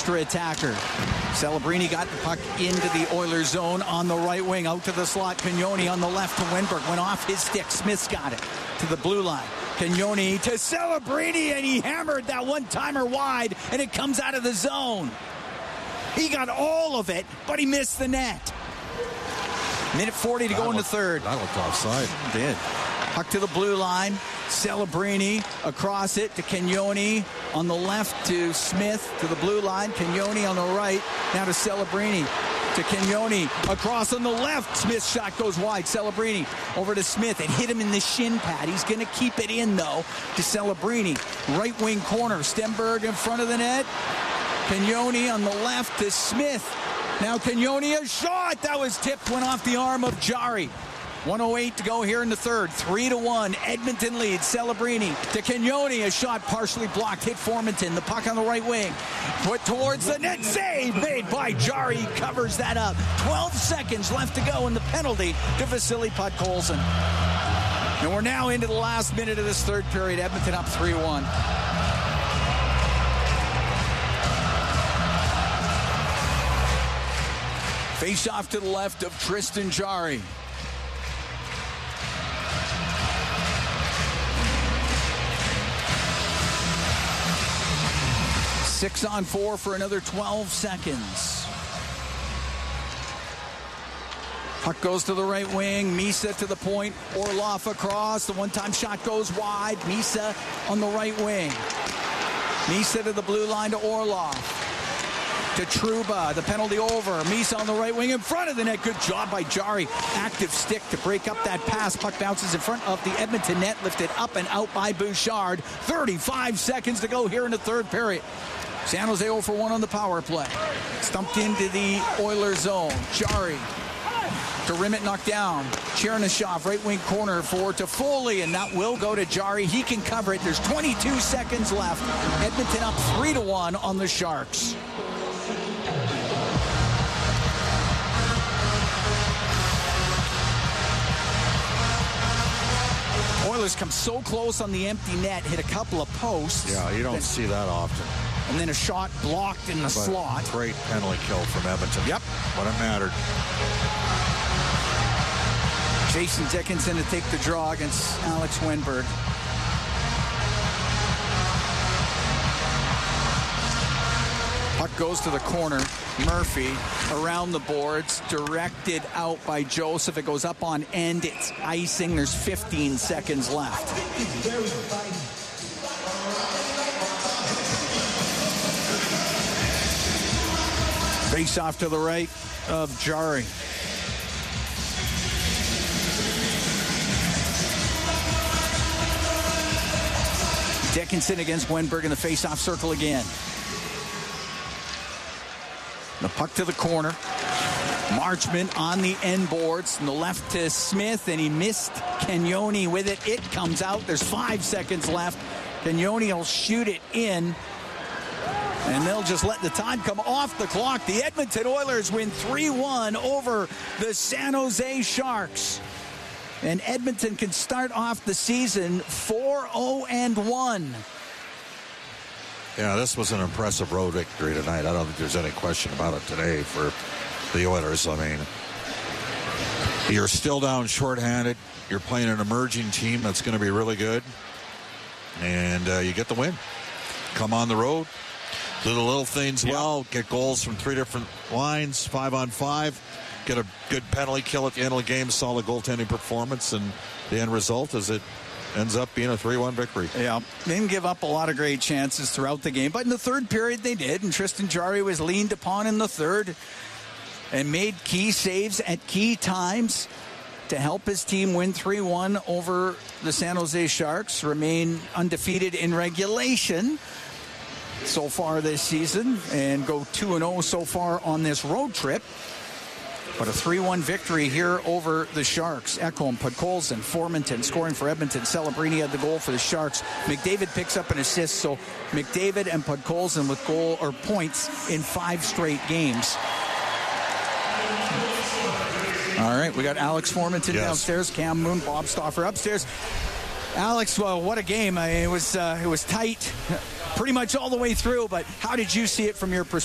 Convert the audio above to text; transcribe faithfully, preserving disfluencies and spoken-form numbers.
extra attacker. Celebrini got the puck into the Oilers zone on the right wing. Out to the slot. Cagnoni on the left to Wenberg. Went off his stick. Smith's got it to the blue line. Cagnoni to Celebrini, and he hammered that one-timer wide, and it comes out of the zone. He got all of it, but he missed the net. Minute forty to that go in the third. That looked offside. It did. Puck to the blue line. Celebrini across it to Cagnoni on the left to Smith to the blue line. Cagnoni on the right. Now to Celebrini. To Cagnoni across on the left. Smith's shot goes wide. Celebrini over to Smith. It hit him in the shin pad. He's going to keep it in, though, to Celebrini. Right wing corner. Stenberg in front of the net. Cagnoni on the left to Smith. Now Cagnoni, a shot. That was tipped. Went off the arm of Jarry. one oh eight to go here in the third. three to one. Edmonton leads. Celebrini to Cagnoni. A shot partially blocked. Hit Formanton. The puck on the right wing. Put towards the net. Save made by Jarry. He covers that up. twelve seconds left to go in the penalty to Vasily Podkolzin. And we're now into the last minute of this third period. Edmonton up three one. Face off to the left of Tristan Jarry. Six on four for another twelve seconds. Puck goes to the right wing. Misa to the point. Orlov across. The one-time shot goes wide. Misa on the right wing. Misa to the blue line to Orlov. To Trouba. The penalty over. Misa on the right wing in front of the net. Good job by Jarry. Active stick to break up that pass. Puck bounces in front of the Edmonton net. Lifted up and out by Bouchard. thirty-five seconds to go here in the third period. San Jose oh for one on the power play. Stumped into the Oilers zone. Jarry to Rimmett, knocked down. Chernyshov, right wing corner for Toffoli, and that will go to Jarry. He can cover it. There's twenty-two seconds left. Edmonton up three to one on the Sharks. Oilers come so close on the empty net, hit a couple of posts. Yeah, you don't then, see that often. And then a shot blocked in the but slot. Great penalty kill from Edmonton. Yep. But it mattered. Jason Dickinson to take the draw against Alex Wenberg. Puck goes to the corner. Murphy around the boards, directed out by Joseph. It goes up on end. It's icing. There's fifteen seconds left. Face off to the right of Jarry. Dickinson against Wenberg in the face-off circle again. The puck to the corner. Marchment on the end boards. From the left to Smith, and he missed Cagnoni with it. It comes out. There's five seconds left. Cagnoni will shoot it in. And they'll just let the time come off the clock. The Edmonton Oilers win three one over the San Jose Sharks. And Edmonton can start off the season four oh and one. Yeah, this was an impressive road victory tonight. I don't think there's any question about it today for the Oilers. I mean, you're still down shorthanded. You're playing an emerging team that's going to be really good. And uh, you get the win. Come on the road. Do the little things yep. well. Get goals from three different lines, five on five. Get a good penalty kill at the end of the game. Solid goaltending performance. And the end result is it ends up being a three one victory. Yeah, they didn't give up a lot of great chances throughout the game, but in the third period they did, and Tristan Jarry was leaned upon in the third and made key saves at key times to help his team win three one over the San Jose Sharks, remain undefeated in regulation so far this season, and go two and oh so far on this road trip. But a three one victory here over the Sharks. Ekholm, Podkolzin, Formanton scoring for Edmonton. Celebrini had the goal for the Sharks. McDavid picks up an assist. So McDavid and Podkolzin with goal or points in five straight games. All right, we got Alex Formanton yes. downstairs. Cam Moon, Bob Stauffer upstairs. Alex, well, what a game. I mean, it was uh, it was tight pretty much all the way through. But how did you see it from your perspective?